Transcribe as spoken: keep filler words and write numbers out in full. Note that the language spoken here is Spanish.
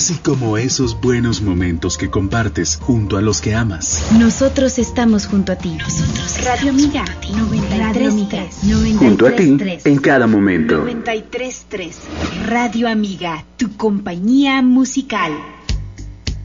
así como esos buenos momentos que compartes junto a los que amas. Nosotros estamos junto a ti. Nosotros Radio Amiga noventa y tres punto tres. Junto a ti en cada momento. noventa y tres punto tres. Radio Amiga, tu compañía musical.